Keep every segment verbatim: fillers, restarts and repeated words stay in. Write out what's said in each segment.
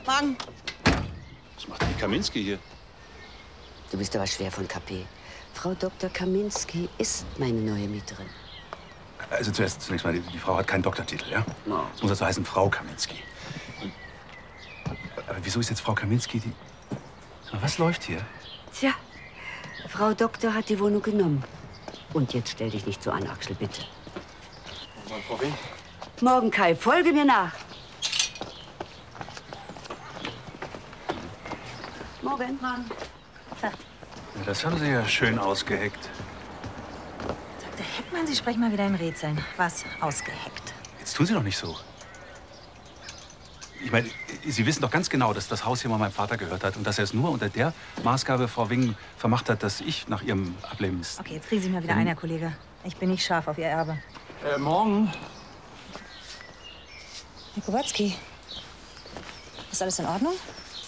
Morgen. Was macht denn die Kaminski hier? Du bist aber schwer von K P. Frau Doktor Kaminski ist meine neue Mieterin. Also zuerst, zunächst mal, die, die Frau hat keinen Doktortitel, ja? No. Es muss also heißen Frau Kaminski. Und, aber wieso ist jetzt Frau Kaminski die... Aber was läuft hier? Tja, Frau Doktor hat die Wohnung genommen. Und jetzt stell dich nicht so an, Axel, bitte. Morgen, Frau Wing. Morgen, Kai, folge mir nach. Morgen. Morgen. Ja, das haben Sie ja schön ausgeheckt. Doktor Heckmann, Sie sprechen mal wieder in Rätseln. Was ausgeheckt? Jetzt tun Sie doch nicht so. Ich meine, Sie wissen doch ganz genau, dass das Haus hier mal meinem Vater gehört hat und dass er es nur unter der Maßgabe Frau Wing vermacht hat, dass ich nach ihrem Ableben ist. Okay, jetzt kriegen Sie mal wieder Ähm, ein, Herr Kollege. Ich bin nicht scharf auf Ihr Erbe. Äh, morgen. Herr Kowalski, ist alles in Ordnung?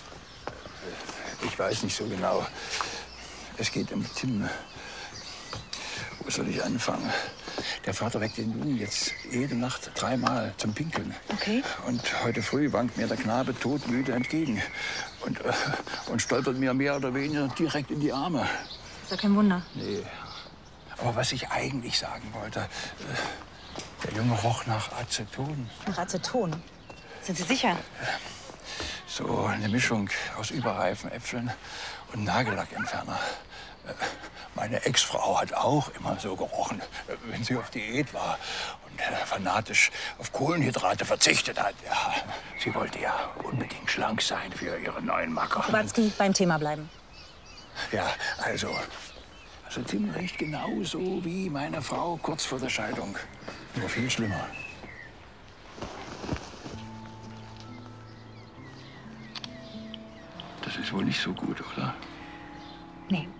Ich weiß nicht so genau. Es geht um Tim. Wo soll ich anfangen? Der Vater weckt den Jungen jetzt jede Nacht dreimal zum Pinkeln. Okay. Und heute früh wankt mir der Knabe todmüde entgegen und, äh, und stolpert mir mehr oder weniger direkt in die Arme. Ist ja kein Wunder. Nee. Aber was ich eigentlich sagen wollte, äh, der Junge roch nach Aceton. Nach Aceton. Sind Sie sicher? So eine Mischung aus überreifen Äpfeln und Nagellackentferner. Äh, Meine Ex-Frau hat auch immer so gerochen, wenn sie auf Diät war und äh, fanatisch auf Kohlenhydrate verzichtet hat. Ja, sie wollte ja unbedingt schlank sein für ihren neuen Macker. Kowalski, beim Thema bleiben. Ja, also, also Tim riecht genauso wie meine Frau kurz vor der Scheidung. Nur viel schlimmer. Das ist wohl nicht so gut, oder? Nee.